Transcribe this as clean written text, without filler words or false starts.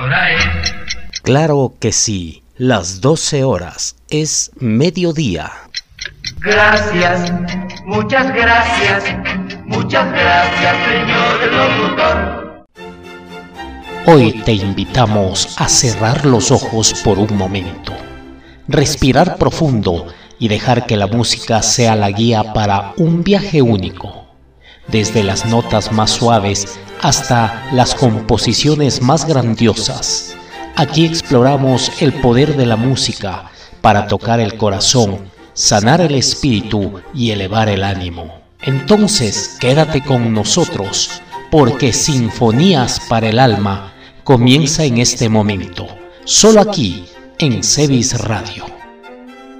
hora es? Claro que sí, las 12 horas es mediodía. Gracias, muchas gracias, señor locutor. Hoy te invitamos a cerrar los ojos por un momento, respirar profundo y dejar que la música sea la guía para un viaje único. Desde las notas más suaves hasta las composiciones más grandiosas, aquí exploramos el poder de la música para tocar el corazón, sanar el espíritu y elevar el ánimo. Entonces, quédate con nosotros, porque Sinfonías para el Alma comienza en este momento, solo aquí en Cevis Radio.